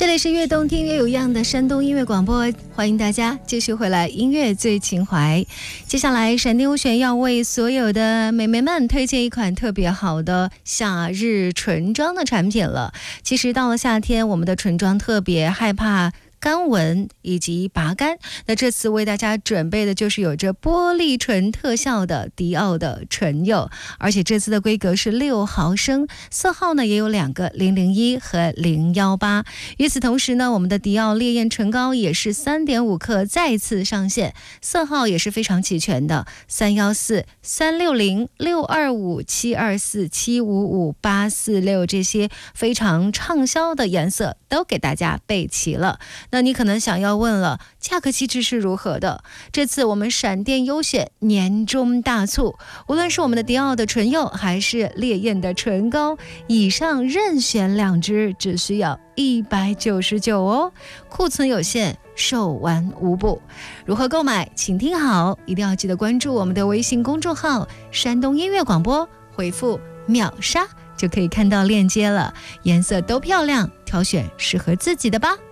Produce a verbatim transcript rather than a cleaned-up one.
里是越动听越有样的山东音乐广播，欢迎大家继续回来音乐最情怀。接下来闪电优选要为所有的美眉们推荐一款特别好的夏日唇妆的产品了。其实到了夏天，我们的唇妆特别害怕干纹以及拔干，那这次为大家准备的就是有着玻璃唇特效的迪奥的唇釉，而且这次的规格是六毫升，色号呢也有两个零零一和零一八。与此同时呢，我们的迪奥烈焰唇膏也是 三点五 克再次上线，色号也是非常齐全的，三一四、三六零、六二五、七二四、七五五、八四六这些非常畅销的颜色都给大家备齐了。那你可能想要问了，价格机制是如何的？这次我们闪电优选年终大促，无论是我们的迪奥的唇釉还是烈焰的唇膏，以上任选两支只需要一百九十九哦，库存有限，售完无补。如何购买？请听好，一定要记得关注我们的微信公众号山东音乐广播，回复秒杀就可以看到链接了，颜色都漂亮，挑选适合自己的吧。